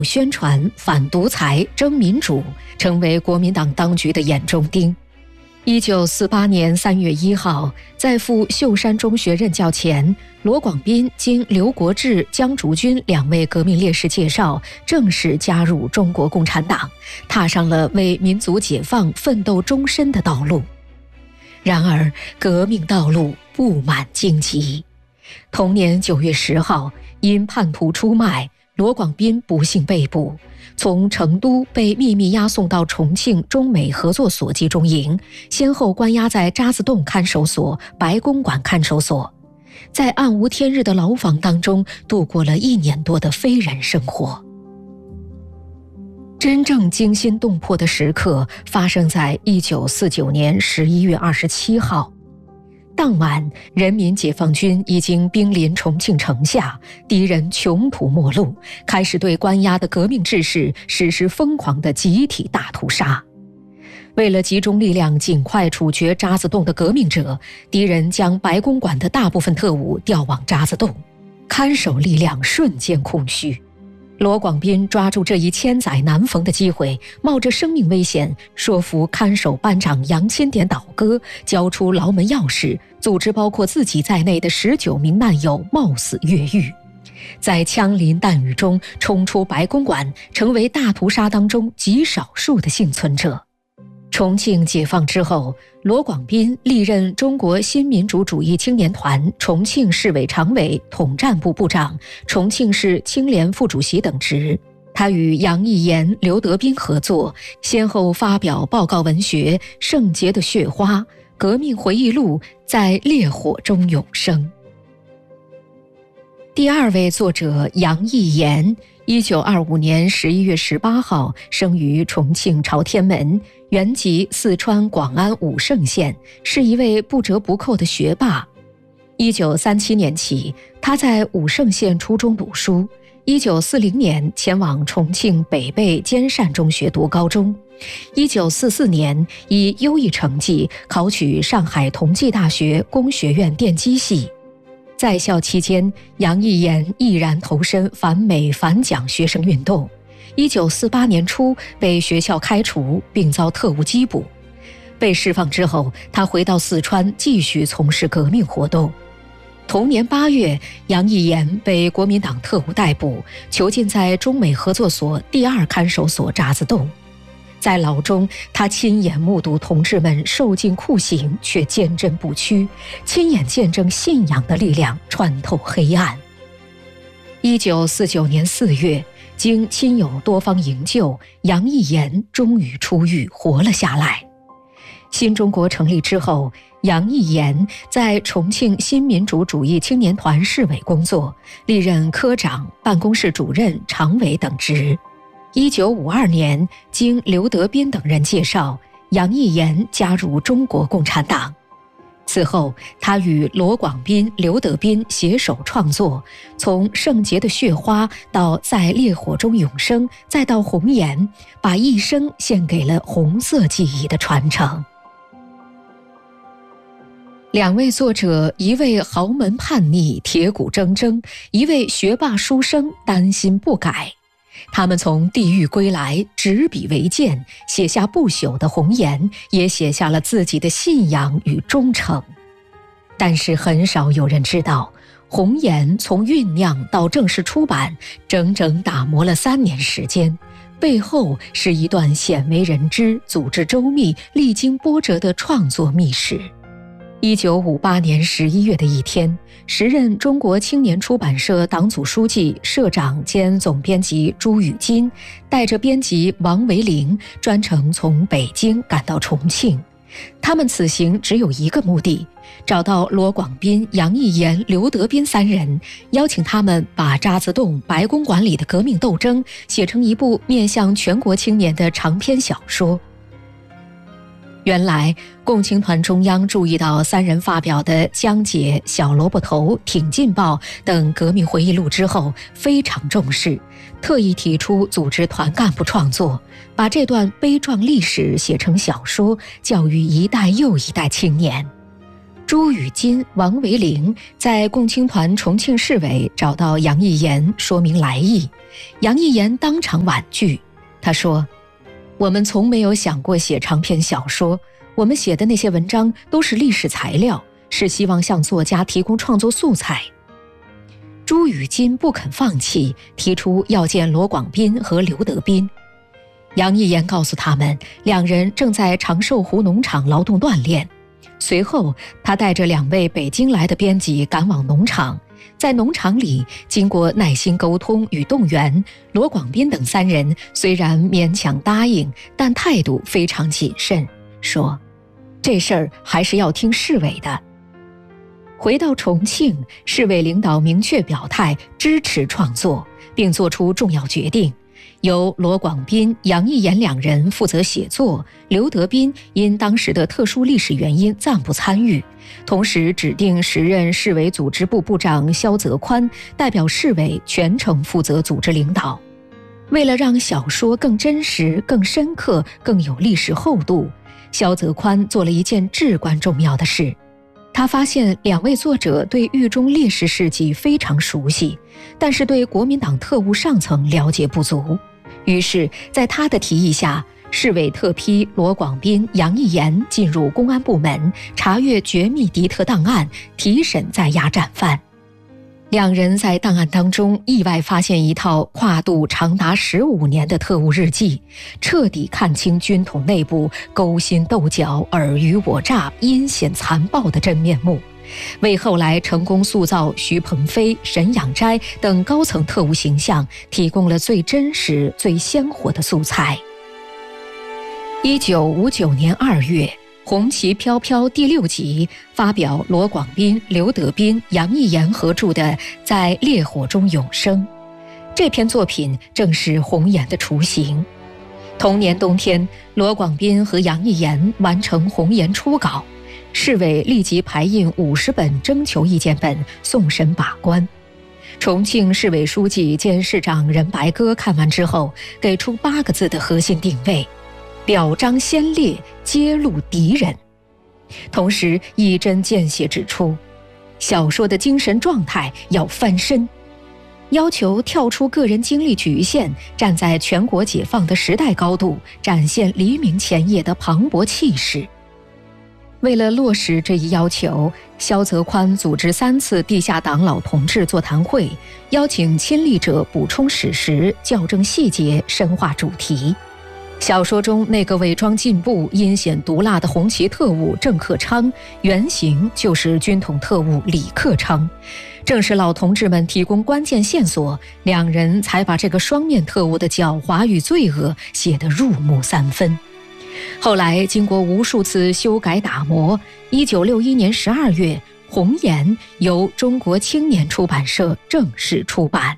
宣传反独裁、争民主，成为国民党当局的眼中钉。1948年3月1号，在赴秀山中学任教前，罗广斌经刘国志、江竹君2位革命烈士介绍，正式加入中国共产党，踏上了为民族解放奋斗终身的道路。然而，革命道路布满荆棘。同年9月10号，因叛徒出卖，罗广斌不幸被捕，从成都被秘密押送到重庆中美合作所集中营，先后关押在渣滓洞看守所、白公馆看守所，在暗无天日的牢房当中度过了1年多的非人生活。真正惊心动魄的时刻发生在1949年11月27号。当晚，人民解放军已经兵临重庆城下，敌人穷途末路，开始对关押的革命志士实施疯狂的集体大屠杀。为了集中力量尽快处决渣滓洞的革命者，敌人将白公馆的大部分特务调往渣滓洞，看守力量瞬间空虚。罗广斌抓住这一千载难逢的机会，冒着生命危险，说服看守班长杨钦点倒戈，交出牢门钥匙，组织包括自己在内的19名难友冒死越狱，在枪林弹雨中冲出白公馆，成为大屠杀当中极少数的幸存者。重庆解放之后，罗广斌历任中国新民主主义青年团重庆市委常委、统战部部长、重庆市青联副主席等职。他与杨义岩、刘德斌合作，先后发表报告文学《圣洁的血花》、革命回忆录《在烈火中永生》。第2位作者杨义岩，1925年11月18号生于重庆朝天门，原籍四川广安武胜县，是一位不折不扣的学霸。1937年起，他在武胜县初中读书。1940年前往重庆北碚兼善中学读高中。1944年以优异成绩考取上海同济大学工学院电机系。在校期间，杨义岩毅然投身反美反蒋学生运动。1948年初被学校开除，并遭特务缉捕。被释放之后，他回到四川继续从事革命活动。同年8月，杨义岩被国民党特务逮捕，囚禁在中美合作所第2看守所渣滓洞。在牢中，他亲眼目睹同志们受尽酷刑，却坚贞不屈，亲眼见证信仰的力量穿透黑暗。1949年4月，经亲友多方营救，杨义岩终于出狱，活了下来。新中国成立之后，杨义岩在重庆新民主主义青年团市委工作，历任科长、办公室主任、常委等职。1952年，经刘德斌等人介绍，杨义岩加入中国共产党。此后，他与罗广斌、刘德斌携手创作，从《圣洁的血花》到《在烈火中永生》，再到《红颜》，把一生献给了红色记忆的传承。2位作者，一位豪门叛逆、铁骨铮铮，一位学霸书生，丹心不改。他们从地狱归来，执笔为鉴，写下不朽的红颜，也写下了自己的信仰与忠诚。但是很少有人知道，红颜从酝酿到正式出版，整整打磨了3年时间，背后是一段鲜为人知、组织周密、历经波折的创作秘史。1958年11月的一天，时任中国青年出版社党组书记、社长兼总编辑朱宇金，带着编辑王维龄专程从北京赶到重庆。他们此行只有一个目的，找到罗广斌、杨义岩、刘德斌3人，邀请他们把渣滓洞、白公馆里的革命斗争写成一部面向全国青年的长篇小说。原来，共青团中央注意到3人发表的《江姐》《小萝卜头》《挺进报》等革命回忆录之后，非常重视，特意提出组织团干部创作，把这段悲壮历史写成小说，教育一代又一代青年。 朱与金、王维龄在共青团重庆市委找到杨义言说明来意，杨义言当场婉拒。他说：“我们从没有想过写长篇小说，我们写的那些文章都是历史材料，是希望向作家提供创作素材。”朱与金不肯放弃，提出要见罗广斌和刘德斌。杨义言告诉他们，两人正在长寿湖农场劳动锻炼。随后，他带着2位北京来的编辑赶往农场。在农场里，经过耐心沟通与动员，罗广斌等3人虽然勉强答应，但态度非常谨慎，说：“这事儿还是要听市委的。”回到重庆，市委领导明确表态支持创作，并作出重要决定，由罗广斌、杨义言2人负责写作，刘德斌因当时的特殊历史原因暂不参与，同时指定时任市委组织部部长萧泽宽代表市委全程负责组织领导。为了让小说更真实、更深刻、更有历史厚度，萧泽宽做了一件至关重要的事。他发现2位作者对狱中烈士事迹非常熟悉，但是对国民党特务上层了解不足。于是在他的提议下，市委特批罗广斌、杨义言进入公安部门，查阅绝密敌特档案，提审在押战犯。2人在档案当中意外发现一套跨度长达15年的特务日记，彻底看清军统内部勾心斗角、尔虞我诈、阴险残暴的真面目，为后来成功塑造徐鹏飞、沈仰斋等高层特务形象提供了最真实、最鲜活的素材。1959年2月，《红旗飘飘》第6集发表罗广斌、刘德斌、杨义言合著的《在烈火中永生》。这篇作品正是红岩的雏形。同年冬天，罗广斌和杨义言完成红岩初稿，市委立即排印50本征求意见本送审把关。重庆市委书记兼市长任白鸽看完之后，给出8个字的核心定位：表彰先烈，揭露敌人。同时一针见血指出，小说的精神状态要翻身，要求跳出个人经历局限，站在全国解放的时代高度，展现黎明前夜的磅礴气势。为了落实这一要求，萧泽宽组织3次地下党老同志座谈会，邀请亲历者补充史实，校正细节，深化主题。小说中那个伪装进步、阴险毒辣的红旗特务郑克昌，原型就是军统特务李克昌。正是老同志们提供关键线索，2人才把这个双面特务的狡猾与罪恶写得入木3分。后来经过无数次修改打磨，1961年12月，《红岩》由中国青年出版社正式出版。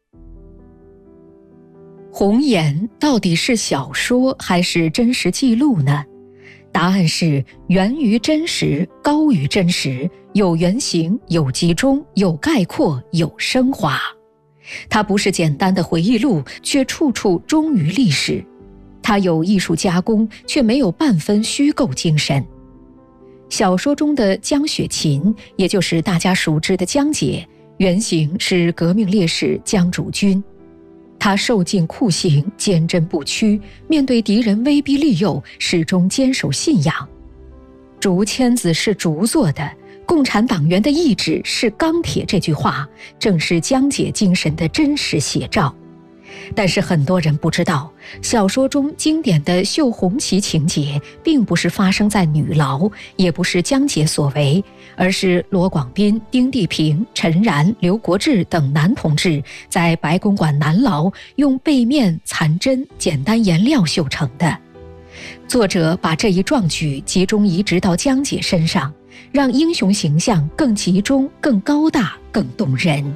红岩到底是小说还是真实记录呢？答案是源于真实，高于真实，有原型，有集中，有概括，有升华。它不是简单的回忆录，却处处忠于历史。它有艺术加工，却没有半分虚构精神。小说中的江雪琴，也就是大家熟知的江姐，原型是革命烈士江竹君。他受尽酷刑，坚贞不屈，面对敌人威逼利诱，始终坚守信仰。竹签子是竹做的，共产党员的意志是钢铁，这句话正是江姐精神的真实写照。但是很多人不知道，小说中经典的绣红旗情节并不是发生在女牢，也不是江姐所为，而是罗广斌、丁地平、陈然、刘国志等男同志在白公馆南牢用背面、残针、简单颜料绣成的。作者把这一壮举集中移植到江姐身上，让英雄形象更集中、更高大、更动人。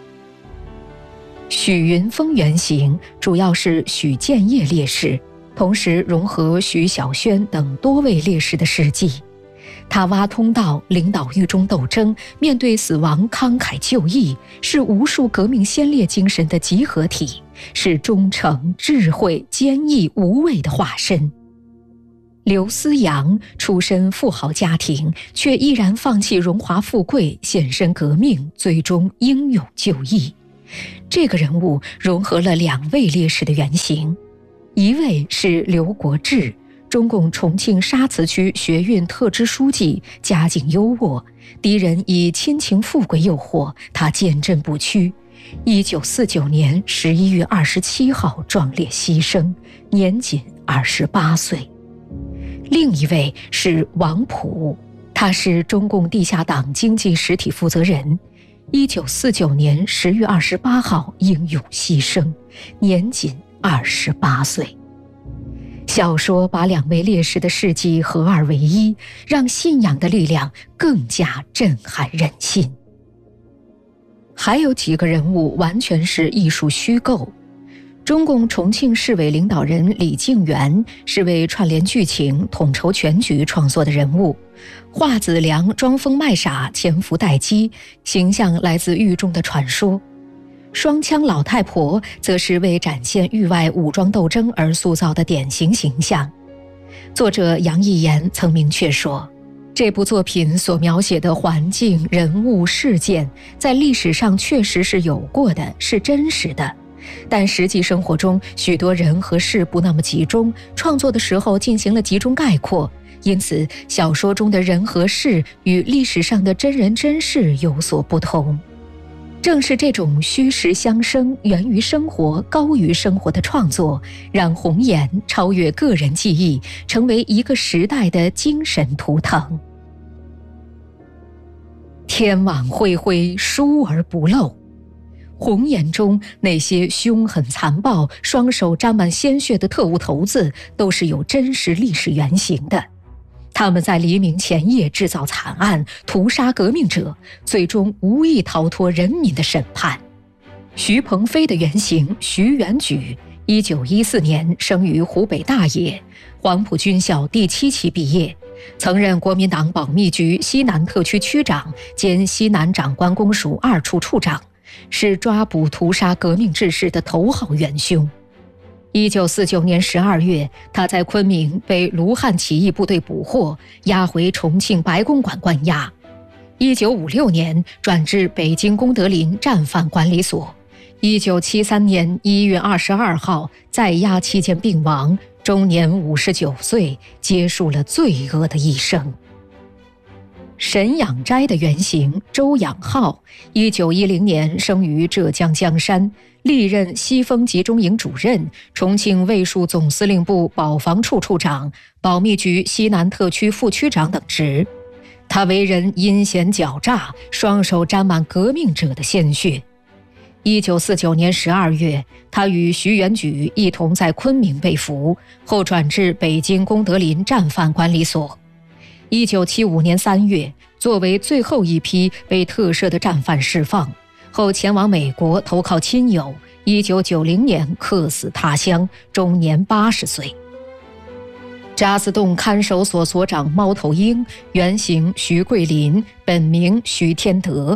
许云峰原型主要是许建业烈士，同时融合许小轩等多位烈士的事迹。他挖通道，领导狱中斗争，面对死亡慷慨就义，是无数革命先烈精神的集合体，是忠诚、智慧、坚毅、无畏的化身。 刘思洋出身富豪家庭，却毅然放弃荣华富贵，献身革命，最终英勇就义。这个人物融合了2位烈士的原型，一位是刘国志，中共重庆沙磁区学运特支书记，家境优渥，敌人以亲情富贵诱惑，他坚贞不屈。1949年11月27号壮烈牺牲，年仅28岁。另一位是王溥，他是中共地下党经济实体负责人，1949年10月28号英勇牺牲，年仅28岁。小说把2位烈士的事迹合二为一，让信仰的力量更加震撼人心。还有几个人物完全是艺术虚构。中共重庆市委领导人李静元是为串联剧情、统筹全局创作的人物，华子良装疯卖傻、潜伏待机，形象来自狱中的传说。双枪老太婆则是为展现狱外武装斗争而塑造的典型形象。作者杨逸言曾明确说，这部作品所描写的环境、人物、事件，在历史上确实是有过的，是真实的。但实际生活中，许多人和事不那么集中，创作的时候进行了集中概括，因此小说中的人和事与历史上的真人真事有所不同。正是这种虚实相生、源于生活、高于生活的创作，让红岩超越个人记忆，成为一个时代的精神图腾。天网恢恢，疏而不漏。红岩中那些凶狠残暴、双手沾满鲜血的特务头子，都是有真实历史原型的。他们在黎明前夜制造惨案，屠杀革命者，最终无意逃脱人民的审判。徐鹏飞的原型徐元举，1914年生于湖北大冶，黄埔军校第7期毕业，曾任国民党保密局西南特区区长兼西南长官公署2处处长，是抓捕屠杀革命志士的头号元凶。1949年12月，他在昆明被卢汉起义部队捕获，押回重庆白公馆关押。1956年转至北京功德林战犯管理所。1973年1月22号在押期间病亡，终年59岁，结束了罪恶的一生。沈养斋的原型周养浩，1910年生于浙江江山，历任西丰集中营主任、重庆卫戍总司令部保防处处长、保密局西南特区副区长等职。他为人阴险狡诈，双手沾满革命者的鲜血。1949年12月，他与徐元举一同在昆明被俘，后转至北京功德林战犯管理所。1975年3月，作为最后一批被特赦的战犯释放，后前往美国投靠亲友。1990年客死他乡，终年80岁。渣滓洞看守所所长猫头鹰，原型徐桂林，本名徐天德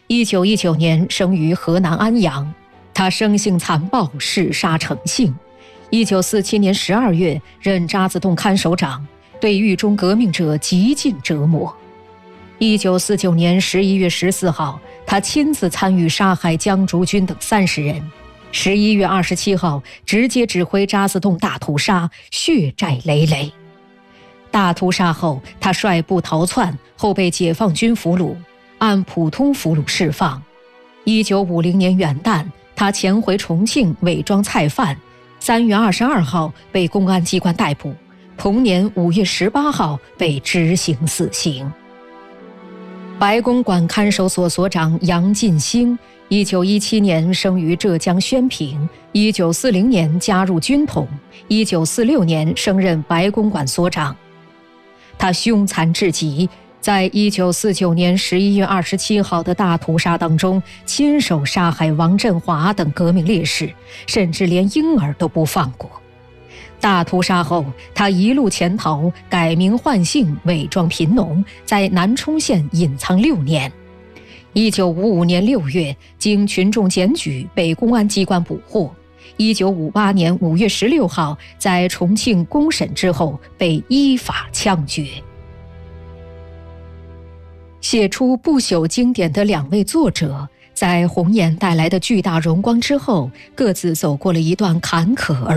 ，1919年生于河南安阳。他生性残暴，嗜杀成性。1947年12月任渣滓洞看守长，对狱中革命者极尽折磨。1949年11月14号，他亲自参与杀害江竹君等30人。11月27号，直接指挥渣滓洞大屠杀，血债累累。大屠杀后，他率部逃窜，后被解放军俘虏，按普通俘虏释放。1950年元旦，他潜回重庆伪装菜贩，3月22号被公安机关逮捕，同年5月18号被执行死刑。白公馆看守所所长杨进兴，1917年生于浙江宣平，1940年加入军统，1946年升任白公馆所长。他凶残至极，在1949年11月27号的大屠杀当中，亲手杀害王振华等革命烈士，甚至连婴儿都不放过。大屠杀后，他一路潜逃，改名换姓，伪装贫农，在南充县隐藏6年。1955年6月，经群众检举被公安机关捕获。 1958年5月16号在重庆公审之后被依法枪决。写出不朽经典的两位作者，在红岩带来的巨大荣光之后，各自走过了一段坎坷而